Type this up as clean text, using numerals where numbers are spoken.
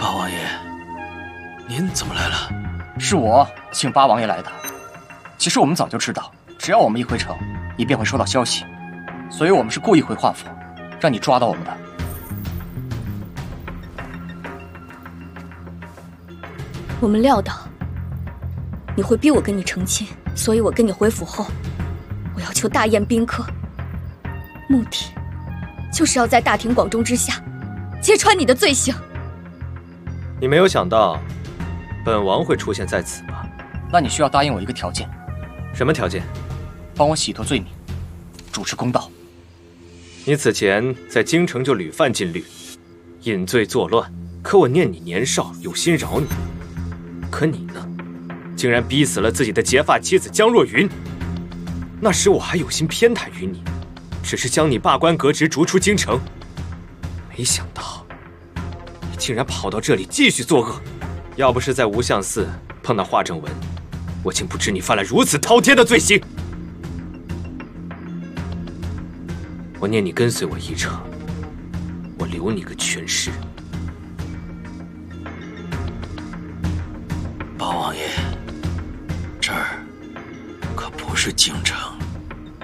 八王爷，您怎么来了？ 是我请八王爷来的。其实我们早就知道，只要我们一回城，你便会收到消息，所以我们是故意回华府，让你抓到我们的。 我们料到你会逼我跟你成亲，所以我跟你回府后，我要求大宴宾客，目的就是要在大庭广众之下揭穿你的罪行。 你没有想到，本王会出现在此吧？ 那你需要答应我一个条件。 什么条件？ 帮我洗脱罪名，主持公道。 你此前在京城就屡犯禁律，引罪作乱，可我念你年少，有心饶你。可你呢，竟然逼死了自己的结发妻子江若云。那时我还有心偏袒于你，只是将你罢官革职，逐出京城。没想到，你竟然跑到这里继续作恶。要不是在无相寺碰到华正文，我竟不知你犯了如此滔天的罪行。我念你跟随我一程，我留你个全尸。 八王爷，这儿可不是京城。